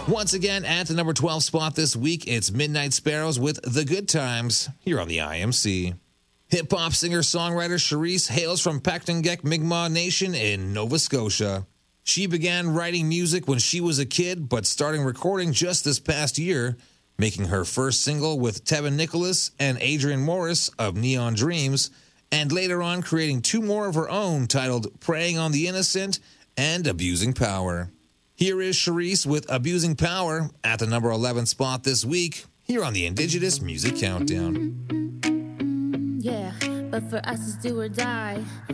Once again, at the number 12 spot this week, it's Midnight Sparrows with The Good Times here on the IMC. Hip-hop singer-songwriter Cherise hails from Pactangek Mi'kmaq Nation in Nova Scotia. She began writing music when she was a kid, but starting recording just this past year, making her first single with Tevin Nicholas and Adrian Morris of Neon Dreams, and later on creating two more of her own titled Preying on the Innocent and Abusing Power. Here is Cherise with Abusing Power at the number 11 spot this week, here on the Indigenous Music Countdown. Yeah, but for us it's do or die.